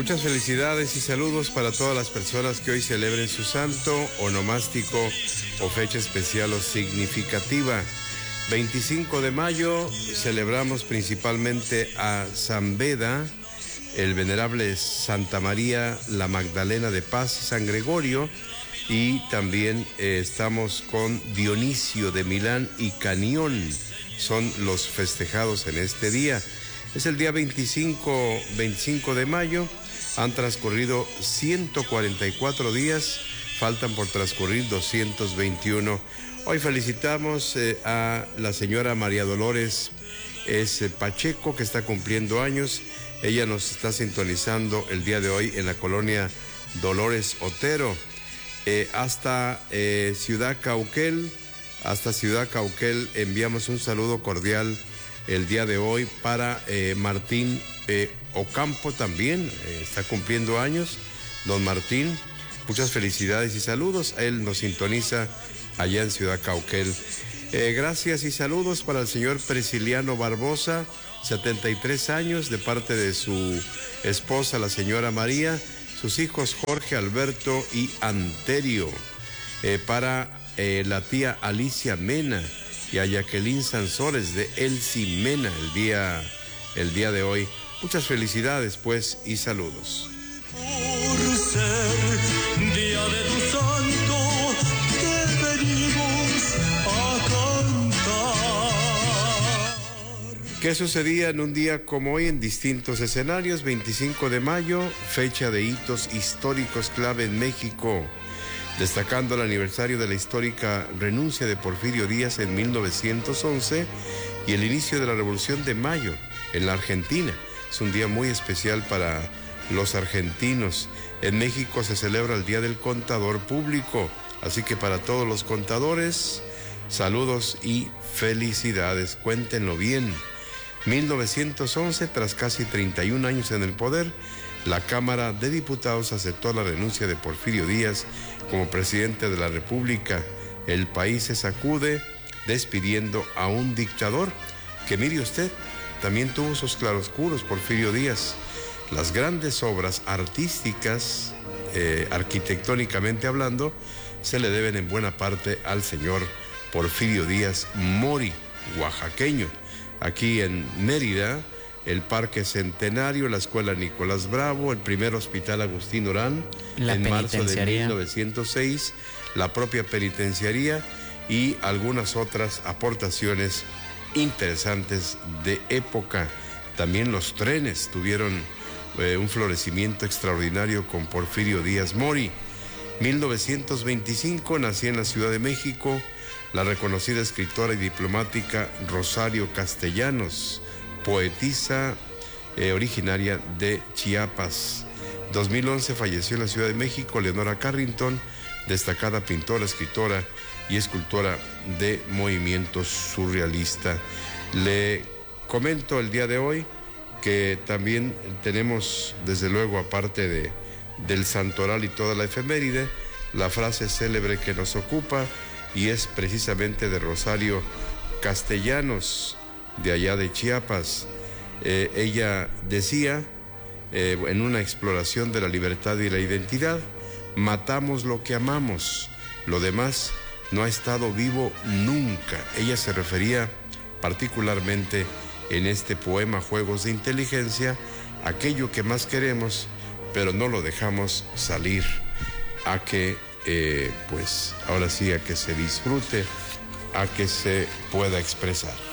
Muchas felicidades y saludos para todas las personas que hoy celebren su santo, onomástico o fecha especial o significativa. 25 de mayo celebramos principalmente a San Beda, el venerable Santa María la Magdalena de Paz y San Gregorio, y también estamos con Dionisio de Milán y Canión, son los festejados en este día. Es el día 25 de mayo, han transcurrido 144 días, faltan por transcurrir 221. Hoy felicitamos a la señora María Dolores Pacheco, que está cumpliendo años. Ella nos está sintonizando el día de hoy en la colonia Dolores Otero. Hasta Ciudad Cauquel enviamos un saludo cordial el día de hoy para Martín Ocampo también, está cumpliendo años. Don Martín, muchas felicidades y saludos. Él nos sintoniza allá en Ciudad Cauquel. Gracias y saludos para el señor Prisciliano Barbosa, 73 años, de parte de su esposa, la señora María, sus hijos Jorge, Alberto y Anterio. Para la tía Alicia Mena y a Jacqueline Sansores de Elsie Mena el día de hoy. Muchas felicidades, pues, y saludos. Por ser día de tu santo, te venimos a cantar. ¿Qué sucedía en un día como hoy en distintos escenarios? 25 de mayo, fecha de hitos históricos clave en México, destacando el aniversario de la histórica renuncia de Porfirio Díaz en 1911 y el inicio de la Revolución de Mayo en la Argentina. Es un día muy especial para los argentinos. En México se celebra el Día del Contador Público, así que para todos los contadores, saludos y felicidades. Cuéntenlo bien. 1911, tras casi 31 años en el poder, la Cámara de Diputados aceptó la renuncia de Porfirio Díaz como presidente de la República. El país se sacude despidiendo a un dictador que, mire usted, también tuvo sus claroscuros, Porfirio Díaz. Las grandes obras artísticas, arquitectónicamente hablando, se le deben en buena parte al señor Porfirio Díaz Mori, oaxaqueño. Aquí en Mérida, el Parque Centenario, la Escuela Nicolás Bravo, el primer Hospital Agustín Orán, en marzo de 1906, la propia penitenciaría y algunas otras aportaciones interesantes de época. También los trenes tuvieron un florecimiento extraordinario con Porfirio Díaz Mori. 1925 nació en la Ciudad de México la reconocida escritora y diplomática Rosario Castellanos, poetisa originaria de Chiapas. 2011 falleció en la Ciudad de México Leonora Carrington, destacada pintora, escritora y escultora de movimiento surrealista. Le comento el día de hoy que también tenemos, desde luego, aparte del santoral y toda la efeméride, la frase célebre que nos ocupa, y es precisamente de Rosario Castellanos, de allá de Chiapas. Ella decía, en una exploración de la libertad y la identidad: matamos lo que amamos, lo demás no ha estado vivo nunca. Ella se refería particularmente en este poema Juegos de Inteligencia a aquello que más queremos, pero no lo dejamos salir, a que, pues ahora sí, a que se disfrute, a que se pueda expresar.